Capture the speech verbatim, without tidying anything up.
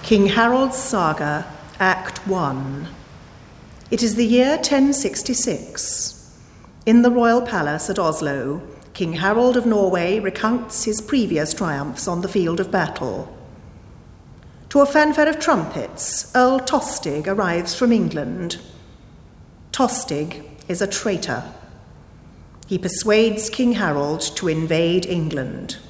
King Harold's Saga, Act one. It is the year ten sixty-six. In the royal palace at Oslo, King Harold of Norway recounts his previous triumphs on the field of battle. To a fanfare of trumpets, Earl Tostig arrives from England. Tostig is a traitor. He persuades King Harold to invade England.